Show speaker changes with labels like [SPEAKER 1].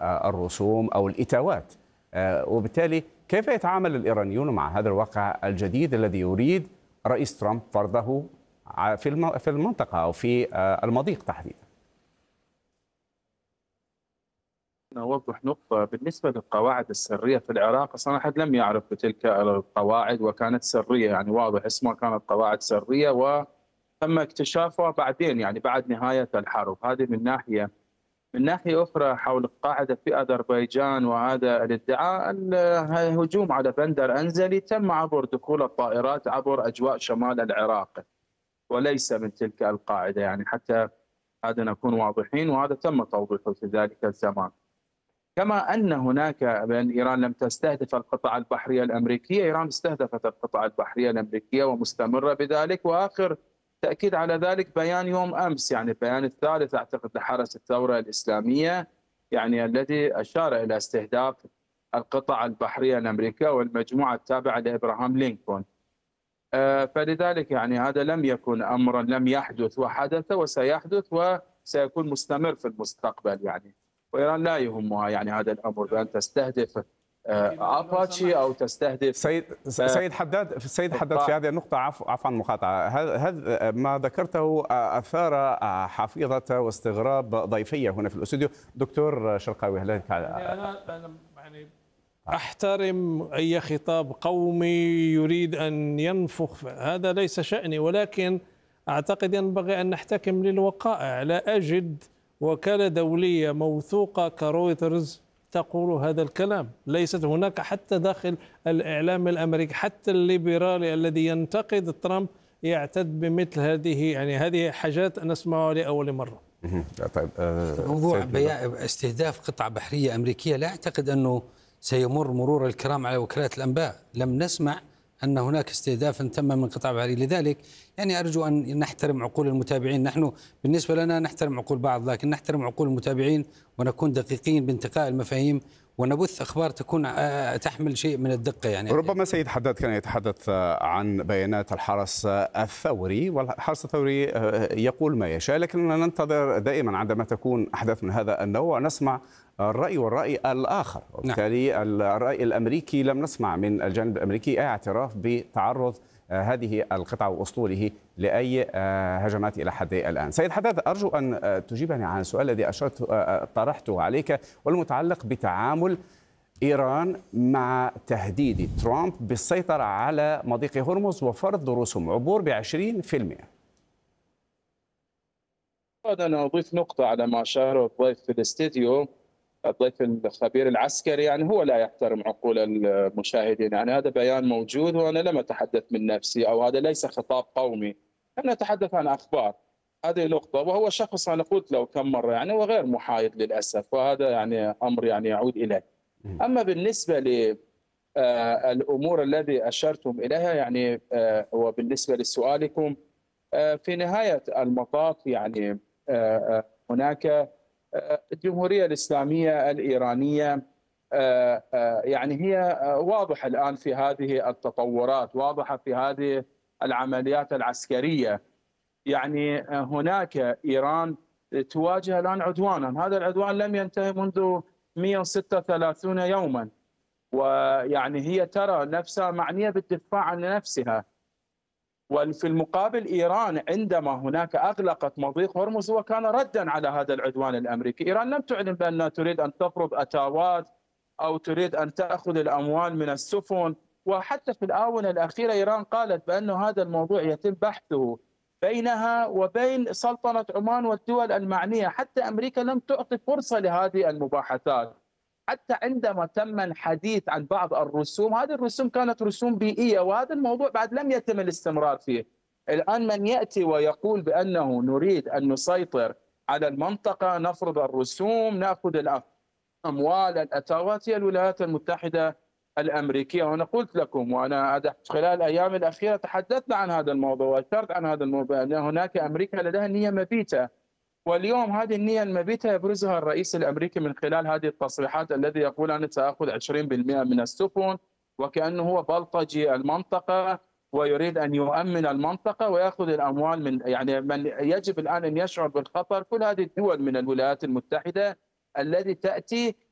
[SPEAKER 1] الرسوم أو الإتاوات. وبالتالي كيف يتعامل الإيرانيون مع هذا الواقع الجديد الذي يريد رئيس ترامب فرضه في المنطقة أو في المضيق تحديدا؟
[SPEAKER 2] نوضح نقطة بالنسبة للقواعد السرية في العراق. صراحة لم يعرف بتلك القواعد وكانت سرية، يعني واضح اسمها كانت قواعد سرية وتم اكتشافها بعدين يعني بعد نهاية الحرب. هذه من ناحية. من ناحية أخرى حول القاعدة في أذربيجان وهذا الادعاء، الهجوم على بندر أنزلي تم عبر دخول الطائرات عبر أجواء شمال العراق وليس من تلك القاعدة، يعني حتى هذا نكون واضحين، وهذا تم توضيحه في ذلك الزمان. كما أن هناك بأن إيران لم تستهدف القطع البحرية الأمريكية، إيران استهدفت القطع البحرية الأمريكية ومستمرة بذلك. وآخر تأكيد على ذلك بيان يوم أمس، يعني البيان الثالث أعتقد لحرس الثورة الإسلامية، يعني الذي أشار إلى استهداف القطع البحرية الأمريكية والمجموعة التابعة لإبراهام لينكولن. فلذلك يعني هذا لم يكن أمرا لم يحدث وحدث وسيحدث وسيكون مستمر في المستقبل يعني. وإيران لا يهمها يعني هذا الأمر بأن تستهدف أباتشي أو تستهدف
[SPEAKER 1] سيد حداد في هذه النقطة عفوا المقاطعة، هذا ما ذكرته أثار حفيظة واستغراب ضيفي هنا في الاستوديو. دكتور شرقاوي، هل
[SPEAKER 3] أنا يعني أحترم أي خطاب قومي يريد أن ينفخ، هذا ليس شأني، ولكن أعتقد ينبغي أن نحتكم للوقائع. لا أجد وكالة دولية موثوقة كرويترز تقول هذا الكلام، ليست هناك حتى داخل الإعلام الأمريكي، حتى الليبرالي الذي ينتقد ترامب يعتد بمثل هذه، يعني هذه حاجات نسمعها لأول مرة.
[SPEAKER 4] طيب موضوع استهداف قطعة بحرية أمريكية لا أعتقد أنه سيمر مرور الكرام على وكالات الأنباء. لم نسمع أن هناك استهدافا تم من قطاع بحري، لذلك يعني أرجو أن نحترم عقول المتابعين. نحن بالنسبة لنا نحترم عقول بعض، لكن نحترم عقول المتابعين ونكون دقيقين بانتقاء المفاهيم ونبث أخبار تكون تحمل شيء من الدقة. يعني
[SPEAKER 1] ربما سيد حداد كان يتحدث عن بيانات الحرس الثوري، والحرس الثوري يقول ما يشاء، لكن ننتظر دائما عندما تكون أحداث من هذا النوع نسمع الرأي والرأي الآخر. وبالتالي الرأي الأمريكي لم نسمع من الجانب الأمريكي أي اعتراف بتعرض هذه القطعة وأسطوله لأي هجمات إلى حد الآن. سيد حداد، أرجو أن تجيبني عن السؤال الذي طرحته عليك والمتعلق بتعامل إيران مع تهديد ترامب بالسيطرة على مضيق هرمز وفرض رسوم عبور ب20%.
[SPEAKER 2] أنا أضيف نقطة على ما أشاره الضيف في الاستديو، الضيف الخبير العسكري، يعني هو لا يحترم عقول المشاهدين. يعني هذا بيان موجود وأنا لم أتحدث من نفسي، أو هذا ليس خطاب قومي، أنا أتحدث عن أخبار. هذه نقطة. وهو شخص أنا قلت له كم مرة يعني وغير محايد للأسف، وهذا يعني أمر يعني يعود إليه. أما بالنسبة للأمور الذي أشرتم إليها يعني وبالنسبة لسؤالكم، في نهاية المطاف يعني هناك الجمهورية الإسلامية الإيرانية يعني هي واضحة الآن في هذه التطورات، واضحة في هذه العمليات العسكرية. يعني هناك إيران تواجه الآن عدوانا، هذا العدوان لم ينتهي منذ 136 يوما، ويعني هي ترى نفسها معنية بالدفاع عن نفسها. وفي المقابل إيران عندما هناك أغلقت مضيق هرمز وكان ردا على هذا العدوان الأمريكي. إيران لم تعلن بأنها تريد أن تفرض أتاوات أو تريد أن تأخذ الأموال من السفن، وحتى في الآونة الأخيرة إيران قالت بأن هذا الموضوع يتم بحثه بينها وبين سلطنة عمان والدول المعنية. حتى أمريكا لم تعطي فرصة لهذه المباحثات. حتى عندما تم الحديث عن بعض الرسوم، هذه الرسوم كانت رسوم بيئية، وهذا الموضوع بعد لم يتم الاستمرار فيه. الآن من يأتي ويقول بأنه نريد أن نسيطر على المنطقة، نفرض الرسوم، نأخذ الأموال، الأتاوات، هي الولايات المتحدة الأمريكية. وأنا قلت لكم، وأنا خلال الأيام الأخيرة تحدثنا عن هذا الموضوع وأشرت عن هذا الموضوع، أن هناك أمريكا لديها نية مبيتة، واليوم هذه النية المبيتة يبرزها الرئيس الأمريكي من خلال هذه التصريحات الذي يقول أنا سأخذ 20% من السفن، وكأنه هو بلطجي المنطقة ويريد أن يؤمن المنطقة ويأخذ الأموال من يعني من يجب الآن أن يشعر بالخطر كل هذه الدول من الولايات المتحدة التي تأتي